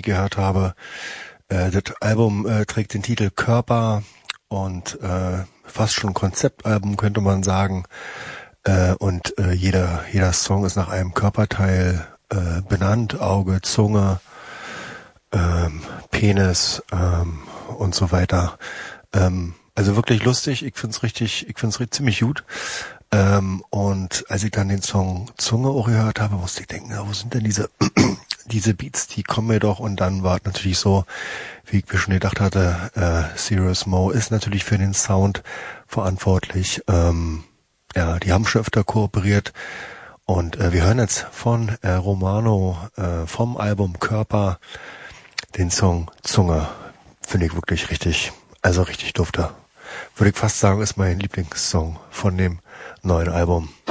gehört habe. Das Album trägt den Titel Körper und fast schon Konzeptalbum, könnte man sagen. Und jeder Song ist nach einem Körperteil benannt: Auge, Zunge, Penis und so weiter. Also wirklich lustig. Ich find's ziemlich gut. Und als ich dann den Song Zunge auch gehört habe, musste ich denken, wo sind denn diese Beats, die kommen mir doch. Und dann war es natürlich so, wie ich mir schon gedacht hatte, Serious Mo ist natürlich für den Sound verantwortlich. Ja, die haben schon öfter kooperiert. Und wir hören jetzt von Romano vom Album Körper den Song Zunge. Finde ich wirklich richtig dufte. Würde ich fast sagen, ist mein Lieblingssong von dem neuen Album.